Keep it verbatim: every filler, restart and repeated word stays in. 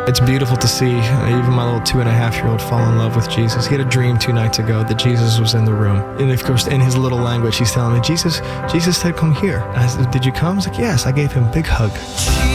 It's beautiful to see uh, even my little two and a half year old fall in love with Jesus. He had a dream two nights ago that Jesus was in the room. And of course, in his little language, he's telling me, Jesus, Jesus said, come here. And I said, did you come? He's like, yes, I gave him a big hug.